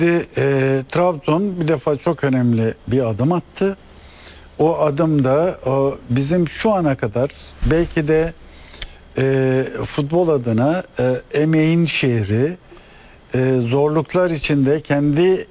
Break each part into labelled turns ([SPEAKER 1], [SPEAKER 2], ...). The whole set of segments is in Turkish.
[SPEAKER 1] Trabzon bir defa çok önemli bir adım attı. O adım da bizim şu ana kadar belki de futbol adına emeğin şehri, zorluklar içinde kendi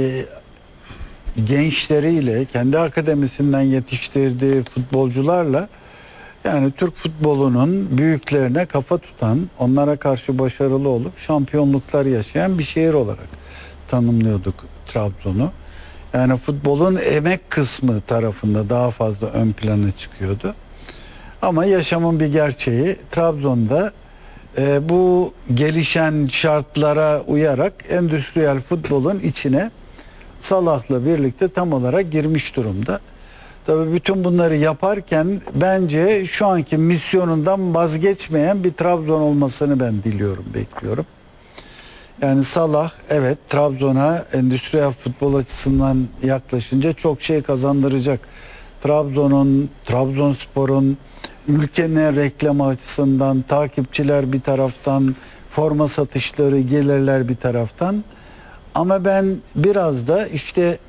[SPEAKER 1] gençleriyle, kendi akademisinden yetiştirdiği futbolcularla, yani Türk futbolunun büyüklerine kafa tutan, onlara karşı başarılı olup şampiyonluklar yaşayan bir şehir olarak tanımlıyorduk Trabzon'u. Yani futbolun emek kısmı tarafında daha fazla ön plana çıkıyordu. Ama yaşamın bir gerçeği, Trabzon'da bu gelişen şartlara uyarak endüstriyel futbolun içine Salah'la birlikte tam olarak girmiş durumda. Tabii bütün bunları yaparken bence şu anki misyonundan vazgeçmeyen bir Trabzon olmasını ben diliyorum, bekliyorum. Yani Salah evet Trabzon'a endüstriyel futbol açısından yaklaşınca çok şey kazandıracak. Trabzonspor'un ülkenin reklam açısından, takipçiler bir taraftan, forma satışları, gelirler bir taraftan. Ama ben biraz da işte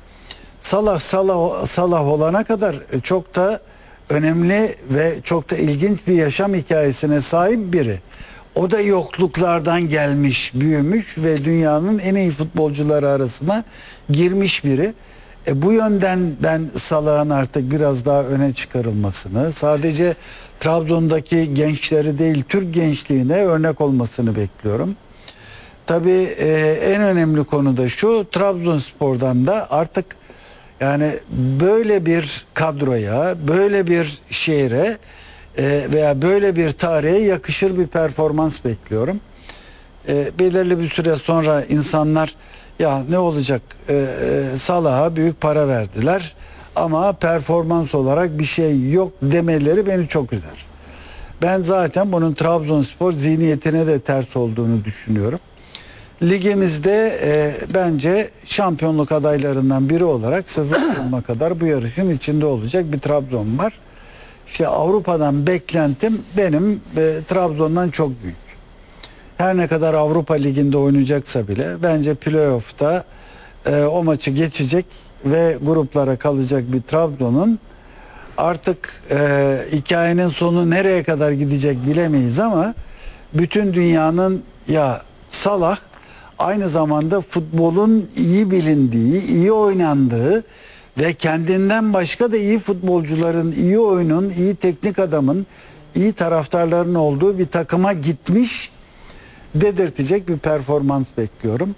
[SPEAKER 1] Salah olana kadar çok da önemli ve çok da ilginç bir yaşam hikayesine sahip biri. O da yokluklardan gelmiş, büyümüş ve dünyanın en iyi futbolcuları arasına girmiş biri. Bu yönden ben Salah'ın artık biraz daha öne çıkarılmasını, sadece Trabzon'daki gençleri değil, Türk gençliğine örnek olmasını bekliyorum. Tabii en önemli konu da şu, Trabzonspor'dan da artık yani böyle bir kadroya, böyle bir şehre veya böyle bir tarihe yakışır bir performans bekliyorum. Belirli bir süre sonra insanlar ya ne olacak, Salah'a büyük para verdiler ama performans olarak bir şey yok demeleri beni çok üzer. Ben zaten bunun Trabzonspor zihniyetine de ters olduğunu düşünüyorum. Ligimizde bence şampiyonluk adaylarından biri olarak sezon sonuna kadar bu yarışın içinde olacak bir Trabzon var. İşte Avrupa'dan beklentim benim Trabzon'dan çok büyük. Her ne kadar Avrupa Ligi'nde oynayacaksa bile bence playoff'ta o maçı geçecek ve gruplara kalacak bir Trabzon'un artık hikayenin sonu nereye kadar gidecek bilemeyiz ama bütün dünyanın ya Salah aynı zamanda futbolun iyi bilindiği, iyi oynandığı ve kendinden başka da iyi futbolcuların, iyi oyunun, iyi teknik adamın, iyi taraftarların olduğu bir takıma gitmiş dedirtecek bir performans bekliyorum.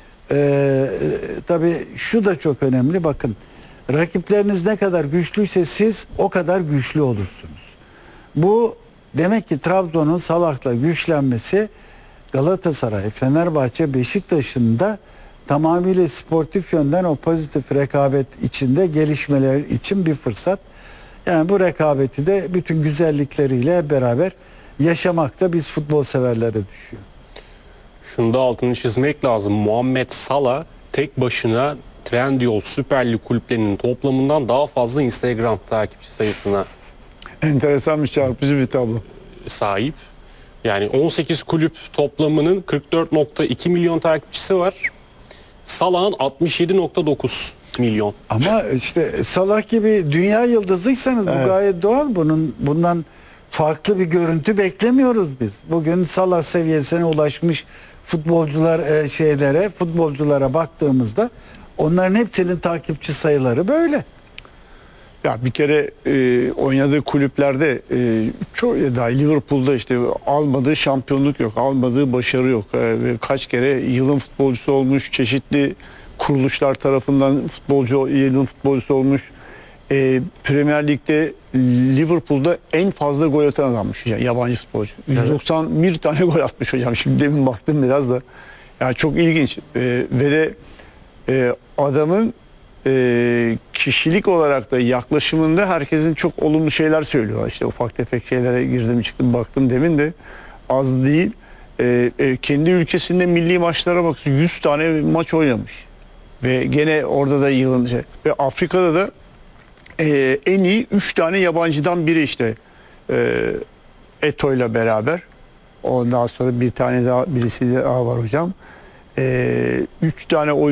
[SPEAKER 1] Tabii şu da çok önemli, bakın rakipleriniz ne kadar güçlüyse siz o kadar güçlü olursunuz. Bu demek ki Trabzon'un Salah'la güçlenmesi Galatasaray, Fenerbahçe, Beşiktaş'ın da tamamıyla sportif yönden o pozitif rekabet içinde gelişmeler için bir fırsat. Yani bu rekabeti de bütün güzellikleriyle beraber yaşamakta biz futbol severlere düşüyor.
[SPEAKER 2] Şunu da altını çizmek lazım. Muhammed Salah tek başına Trendyol Süper Lig kulüplerinin toplamından daha fazla Instagram takipçi sayısına
[SPEAKER 3] Enteresan bir çarpıcı bir tablo.
[SPEAKER 2] sahip. Yani 18 kulüp toplamının 44.2 milyon takipçisi var. Salah'ın 67.9 milyon.
[SPEAKER 1] Ama işte Salah gibi dünya yıldızıysanız bu gayet doğal. Bundan farklı bir görüntü beklemiyoruz biz. Bugün Salah seviyesine ulaşmış futbolculara baktığımızda onların hepsinin takipçi sayıları böyle.
[SPEAKER 3] Ya bir kere oynadığı kulüplerde çok da Liverpool'da işte almadığı şampiyonluk yok, almadığı başarı yok. Kaç kere yılın futbolcusu olmuş, çeşitli kuruluşlar tarafından yılın futbolcusu olmuş. Premier Lig'de Liverpool'da en fazla gol atan adammış yabancı futbolcu. 191 tane gol atmış hocam. Şimdi demin baktım biraz da. Yani çok ilginç. Ve de adamın kişilik olarak da yaklaşımında herkesin çok olumlu şeyler söylüyor. İşte ufak tefek şeylere girdim çıktım baktım demin de az değil. Kendi ülkesinde milli maçlara bak 100 tane maç oynamış. Ve gene orada da yılın ve Afrika'da da en iyi 3 tane yabancıdan biri işte Eto'yla beraber. Ondan sonra bir tane daha birisi daha var hocam. 3 tane oyuncu